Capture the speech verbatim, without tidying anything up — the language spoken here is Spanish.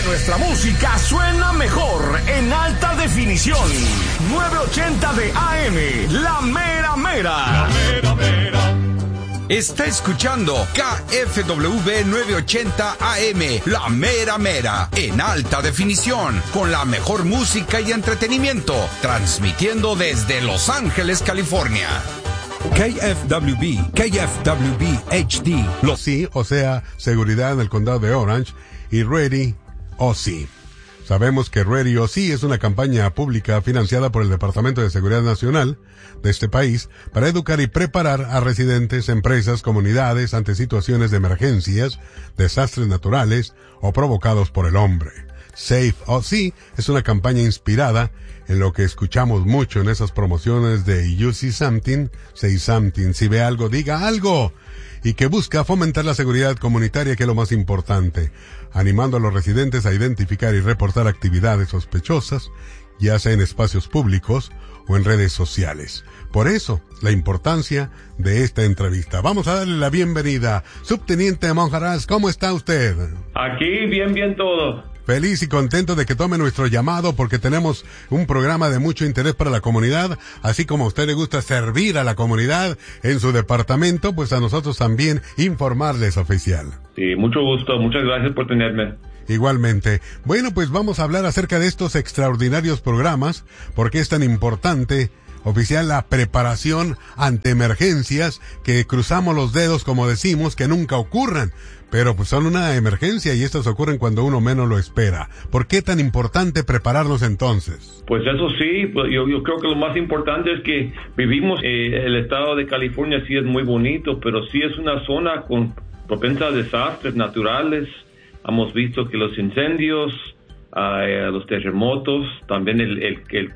nuestra música suena mejor en alta definición. novecientos ochenta de A M, La Mera Mera. La Mera Mera. Está escuchando K F W novecientos ochenta A M, La Mera Mera, en alta definición, con la mejor música y entretenimiento, transmitiendo desde Los Ángeles, California. K F W B, K F W B H D. Lo sí, o sea, seguridad en el condado de Orange, y Ready O C. Sabemos que Ready O C es una campaña pública financiada por el Departamento de Seguridad Nacional de este país para educar y preparar a residentes, empresas, comunidades ante situaciones de emergencias, desastres naturales o provocados por el hombre. Safe O C es una campaña inspirada en lo que escuchamos mucho en esas promociones de You See Something, Say Something, si ve algo, diga algo, y que busca fomentar la seguridad comunitaria, que es lo más importante, animando a los residentes a identificar y reportar actividades sospechosas, ya sea en espacios públicos o en redes sociales. Por eso, la importancia de esta entrevista. Vamos a darle la bienvenida. Subteniente Monjarás, ¿cómo está usted? Aquí, bien, bien todo. Feliz y contento de que tome nuestro llamado, porque tenemos un programa de mucho interés para la comunidad, así como a usted le gusta servir a la comunidad en su departamento, pues a nosotros también informarles, oficial. Sí, mucho gusto, muchas gracias por tenerme. Igualmente. Bueno, pues vamos a hablar acerca de estos extraordinarios programas, porque es tan importante, oficial, la preparación ante emergencias, que cruzamos los dedos, como decimos, que nunca ocurran. Pero pues son una emergencia y estas ocurren cuando uno menos lo espera. ¿Por qué tan importante prepararnos entonces? Pues eso sí, pues yo, yo creo que lo más importante es que vivimos, eh, el estado de California sí es muy bonito, pero sí es una zona con propensa a desastres naturales. Hemos visto que los incendios, uh, los terremotos, también el, el, el